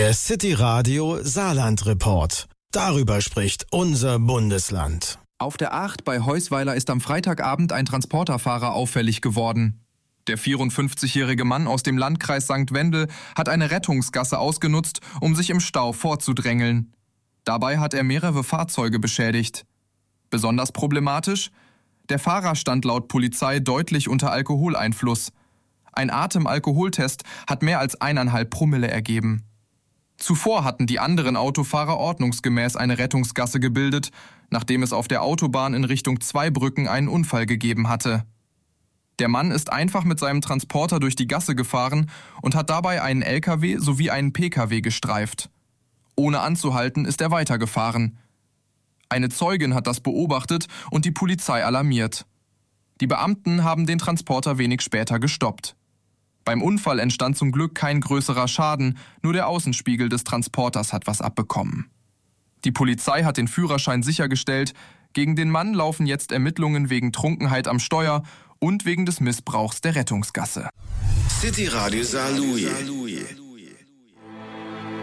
Der City Radio Saarland Report. Darüber spricht unser Bundesland. Auf der 8 bei Heusweiler ist am Freitagabend ein Transporterfahrer auffällig geworden. Der 54-jährige Mann aus dem Landkreis St. Wendel hat eine Rettungsgasse ausgenutzt, um sich im Stau vorzudrängeln. Dabei hat er mehrere Fahrzeuge beschädigt. Besonders problematisch: Der Fahrer stand laut Polizei deutlich unter Alkoholeinfluss. Ein Atemalkoholtest hat mehr als 1,5 Promille ergeben. Zuvor hatten die anderen Autofahrer ordnungsgemäß eine Rettungsgasse gebildet, nachdem es auf der Autobahn in Richtung Zweibrücken einen Unfall gegeben hatte. Der Mann ist einfach mit seinem Transporter durch die Gasse gefahren und hat dabei einen LKW sowie einen PKW gestreift. Ohne anzuhalten ist er weitergefahren. Eine Zeugin hat das beobachtet und die Polizei alarmiert. Die Beamten haben den Transporter wenig später gestoppt. Beim Unfall entstand zum Glück kein größerer Schaden, nur der Außenspiegel des Transporters hat was abbekommen. Die Polizei hat den Führerschein sichergestellt. Gegen den Mann laufen jetzt Ermittlungen wegen Trunkenheit am Steuer und wegen des Missbrauchs der Rettungsgasse. City Radio Saarlouis.